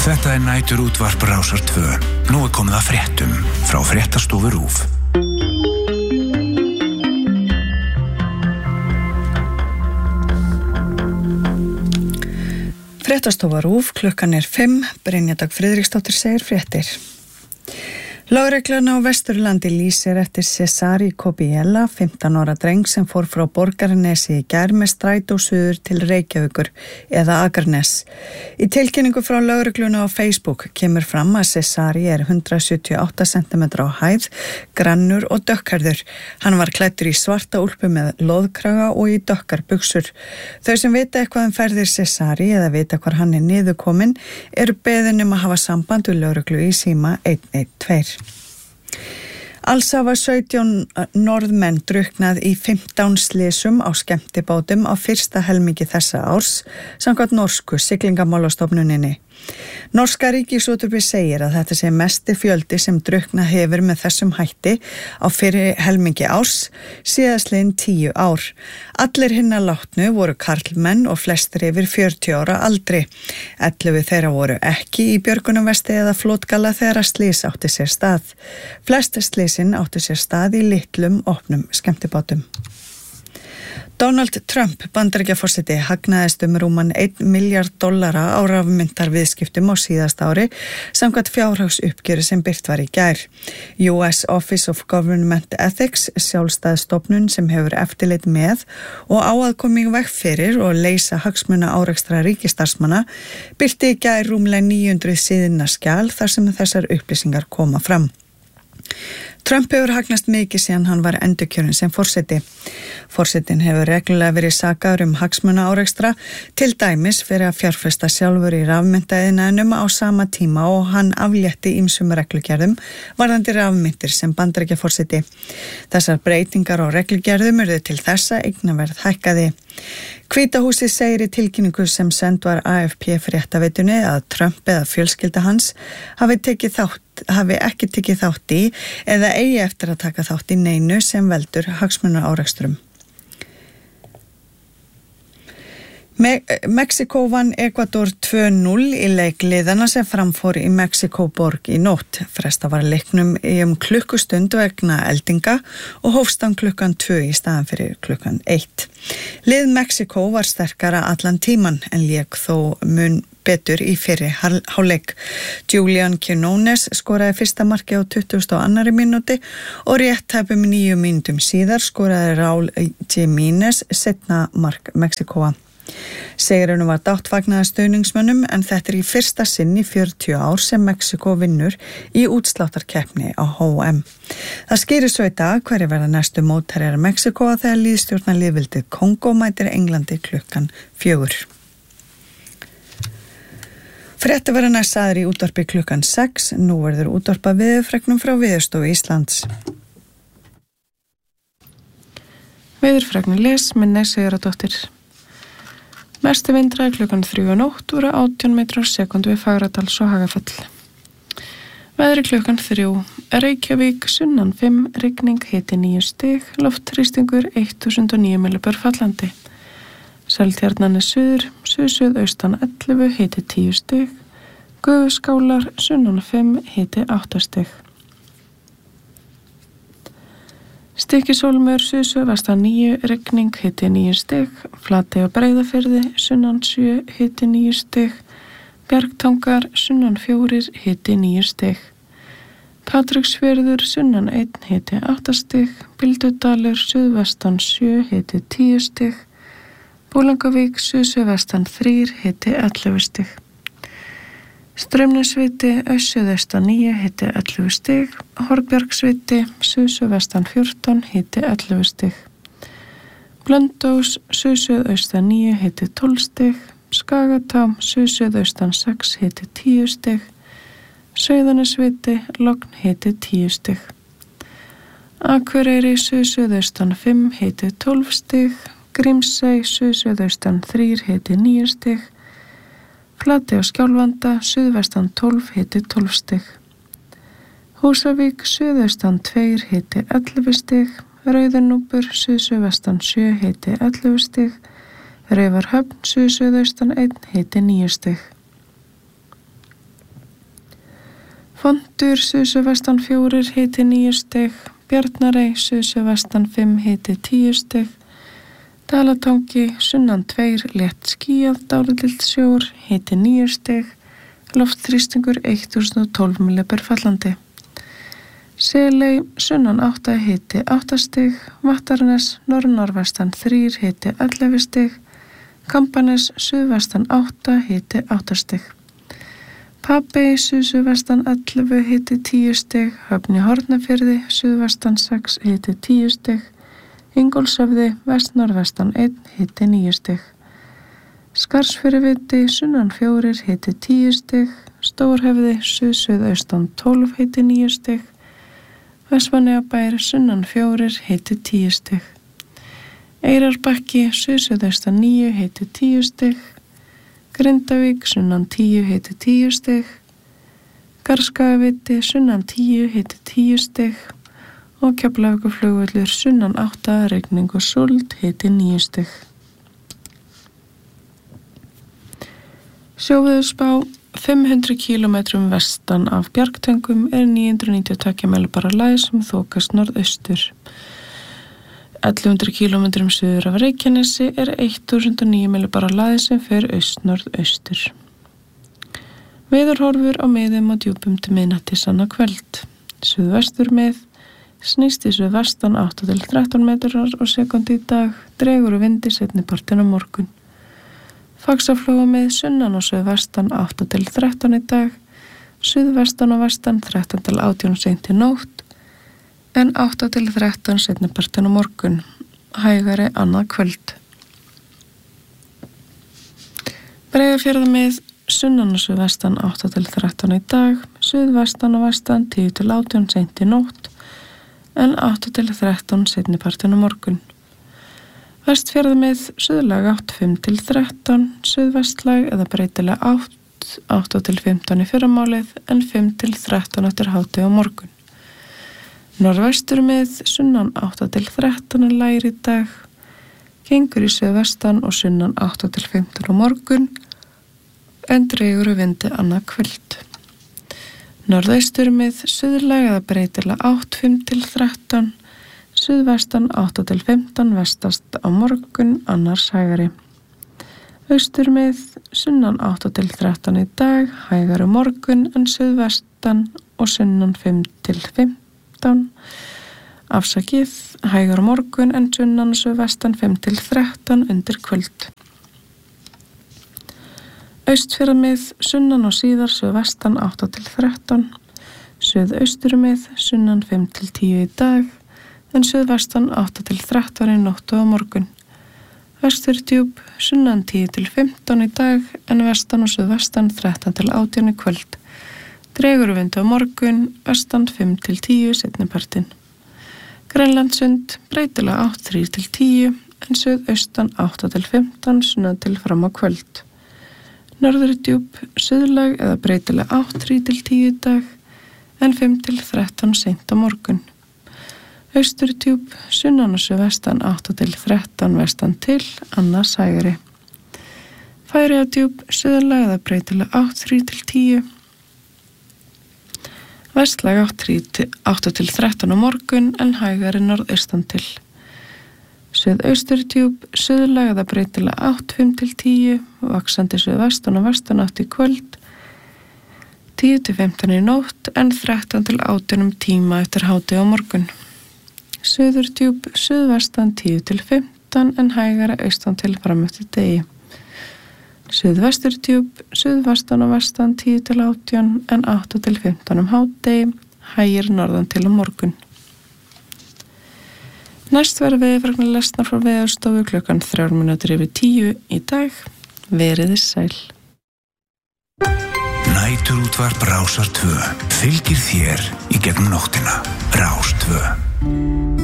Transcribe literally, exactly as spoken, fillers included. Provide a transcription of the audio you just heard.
Þetta er nætur útvarp Rásar tvö. Nú er komið að fréttum frá fréttastofu RÚV. Fréttastofa RÚV, klukkan er fimm, Brynja Dögg Friðriksdóttir segir fréttir. Lögreglan á Vesturlandi lýsir eftir Cesari Kobiela, fimmtán ára dreng sem fór frá Borgarnesi í gær með strætó suður til Reykjavíkur eða Akranes. Í tilkynningu frá lögregluna á Facebook kemur fram að Cesari er hundrað sjötíu og átta sentimetra á hæð, grannur og dökkhærður. Hann var klæddur í svarta úlpu með loðkraga og í dökkar buxur. Þau sem vita eitthvað um ferðir Cesari eða vita hvar hann er niðurkominn eru beðin um að hafa samband við lögreglu í síma einn einn tveir. Alls hafa sautján norðmenn drukknað í fimmtán slysum á skemmtibátum á fyrsta helmingi þessa árs, samkvæmt norsku siglingamálastofnuninni. Norska ríkisútvarpið segir að þetta sé mesti fjöldi sem drukknað hefur með þessum hætti á fyrri helmingi árs, síðastliðin tíu ár. Allir hinna látnu voru karlmenn og flestir yfir fjörutíu ára aldri. ellefu þeirra voru ekki í björgunarvesti eða flotgalla þegar að slys átti sér stað. Flest slysin átti sér stað í litlum, opnum skemmtibátum. Donald Trump, Bandaríkjaforseti, hagnaðist um rúman einn milljarð dollara á rafmyntarviðskiptum á síðasta ári samkvæmt fjárhagsuppgjöri sem birt var í gær. U S Office of Government Ethics, sjálfstæð stofnun sem hefur eftirlit með og á að koma í veg fyrir og leysa hagsmuna árekstra ríkisstarfsmanna, birti í gær rúmlega níu hundruð síðna skjal þar sem þessar upplýsingar koma fram. Trump hefur hagnast mikið síðan hann var endurkjörinn sem forseti. Forsetin hefur reglulega verið sakaður um hagsmuna árekstra, til dæmis fyrir að fjárfesta sjálfur í rafmyntaiðnaðinum á sama tíma og hann aflétti ýmsum reglugerðum varðandi rafmyntir sem Bandaríkjaforseti. Þessar breytingar á reglugerðum urðu til þessa eignaverð hækkaði. Hvíta húsið segir í tilkynningu sem send var A F P fréttaveitunni að Trump eða fjölskylda hans hafi, tekið þátt, hafi ekki tekið þátt í eða eigi eftir að taka þátt í neinu sem veldur hagsmunaárekstrum. Me- Mexíkó vann Ekvador tvö núll í leik liðana sem framfór í Mexíkóborg í nótt. Fresta var leiknum í um klukkustund vegna eldinga og hófst hann klukkan tvö í staðan fyrir klukkan eitt. Lið Mexíkó var sterkara allan tíman en lék þó mun betur í fyrri hálfleik. Julian Quinones skoraði fyrsta marki á tuttugustu og annarri mínúti og rétt tæpum níu mínútum síðar skoraði Raúl Jiménez seinna mark Mexíkóa. Sigurinn var dátt fagnaði stuðningsmönnum en þetta er í fyrsta sinn í fjörutíu ár sem Mexíkó vinnur í útsláttarkeppni á H M. Það skýrir svo í dag hverju verða næstu mótherjar Mexíkó þegar liðstjórnarliðveldið Kongó mætir Englandi klukkan fjögur. Fréttir verða næst sagðar í útvarpi klukkan sex, nú verður útvarpa veðurfregnum frá Veðurstofu Íslands. Veðurfregnir les Minna Sigurðardóttir. Mestu vindræði klukkan þrjú á nótt voru átján metrar á sekúndu við Fagradals og Hagafell. Veðri klukkan þrjú. Reykjavík sunnan fimm, rigning hiti níu stig, loftþrýstingur þúsund og níu millibör fallandi. Seltjarnarnes suður, suð-suðaustan ellefu, hiti tíu stig, Gufuskálar sunnan fimm, hiti átta stig. Stykkishólmur suð-suðvestan níu, rigning hiti níu stig, Flatey og Breiðafirði sunnan sjö, hiti níu stig, Bjargtangar sunnan fjórir, hiti níu stig. Patreksfjörður sunnan einn, hiti átta stig, Bíldudalur suðvestan sjö, hiti tíu stig, Búlangavík suð-suðvestan þrír, hiti ellefu stig. Straumnesviti aussuðaustan níu, hiti ellefu stig, Hornbjargsviti suð-suðvestan fjórtán, hiti ellefu stig. Blöndós suð-suðaustan níu, hiti tólf stig, Skagatá suð-suðaustan sex, hiti tíu stig, Sauðanesviti logn, hiti tíu stig. Akureyri suð-suðaustan fimm, hiti tólf stig, Grímsey suð-suðaustan þrír, hiti níu stig, Flatey og Skjálfanda suðvestan tólf, hiti tólf stig. Húsavík suðaustan tveir, hiti ellefu stig, Rauðanúpur suð-suðvestan sjö, hiti ellefu stig, Raufarhöfn suð-suðaustan einn, hiti níu stig. Fondur suðsuvestan fjórir, hiti níu stig. Bjarnarey suðsuvestan fimm, hiti tíu stig. Dalatangi sunnan tveir, létt skýjað, dálítill sjór, hiti níu stig. Loftþrýstingur eitt þúsund og tólf millimetrar fallandi. Seley sunnan átta, hiti átta stig. Vattarnes norð-norðvestan þrír, hiti ellefu stig. Kambanes suðvestan átta, hiti átta stig. Papey suðsuvestan ellefu, hiti tíu stig. Höfn í Hornafirði suðvestan sex, hiti tíu stig. Ingólfshöfði vest-norðvestan einn, hiti níu stig. Skarðsfjöruviti sunnan fjórir, hiti tíu stig. Stórhöfði suð-suðaustan tólf, hiti níu stig. Vestmannaeyjabær sunnan fjórir, hiti tíu stig. Eyrarbakki suð-suðaustan níu, hiti tíu stig. Grindavík sunnan tíu, hiti tíu stig. Garðskagaviti sunnan tíu, hiti tíu stig. Og Keflavíkurflugvöllur sunnan átta, rigning og súld, hiti níu stig. Sjóveðurspá: fimm hundruð kílómetrum vestan af Bjargtöngum er níu hundruð níutíu og tvö millibara lægð sem þokast norðaustur. ellefu hundruð kílómetrum suður af Reykjanesi er þúsund og níu millibara lægð sem fer aust-norðaustur. Veðurhorfur á miðum og djúpum til miðnættis annað kvöld. Suðvestur með snýst í suðvestan átta til þrettán metrar á sekúndu í dag, dregur úr vindi seinni partinn á morgun. Faxaflóa með sunnan og suðvestan átta til þrettán í dag, suðvestan og vestan þrettán til átján seint í nótt, en átta til þrettán seinni partinn á morgun, hægari annað kvöld. Breiðafjarðarmið sunnan og suðvestan átta til þrettán í dag, suðvestan og vestan tíu til átján seint í nótt, en átta til þrettán seinni partinn á morgun. Vestfjarðamið suðlæg átt fimm til þrettán, suðvestlæg eða breytileg átt, átta til fimmtán í fyrramálið en fimm til þrettán eftir hádegi á morgun. Norðvesturmið sunnan átta til þrettán er lægri í dag, gengur í suðvestan og sunnan átta til fimmtán á morgun, en dregur úr vindi annað kvöld. Norðausturmið suðlæg eða breytileg átt fimm til þrettán, suðvestan átta til fimmtán, vestast á morgun, annars hægari. Austurmið sunnan átta til þrettán í dag, hægari morgun en suðvestan og sunnan fimm til fimmtán. Afsakið, hægari morgun en sunnan og suðvestan fimm til þrettán undir kvöld. Austfjarðamið sunnan og síðar suðvestan átta til þrettán, suðausturmið sunnan fimm til tíu í dag, en suðvestan átta til þrettán í nótt og á morgun. Vesturdjúp sunnan tíu til fimmtán í dag, en vestan og suðvestan þrettán til átján í kvöld. Dregur úr vindi á morgun, vestan fimm til tíu seinni partinn. Grænlandssund breytilega átt þrír til tíu, en suðaustan átta til fimmtán sunnan til fram á kvöld. Norðurdjúp suðlæg eða breytilega átt þrír til tíu í dag, en fimm til þrettán seint á morgun. Austurdjúp sunnan og suðvestan átta til þrettán vestan til, annars hægari. Færeyjadjúp suðlæg eða breytilega átt þrír til tíu, vestlæg átta til þrettán á morgun en hægari norðaustan til. Suðausturdjúp suðlæg eða breytilega átt fimm til tíu, vaxandi suðvestan og vestan átt í kvöld, tíu til fimmtán í nótt en þrettán til átján tíma eftir hádegi á morgun. Suðurdjúp suðvestan tíu til fimmtán en hægari austan til fram eftir degi. Suðvesturdjúp suðvestan og vestan tíu til átján en átta til fimmtán um hádegi, hægir norðan til á morgun. Næst verður veðurfregnir lesnar frá Veðurstofu klukkan þrjár mínútur yfir tíu í dag. Veriði sæl. Næturútvarp Rásar tvö fylgir þér í gegnum nóttina. Rás tvö.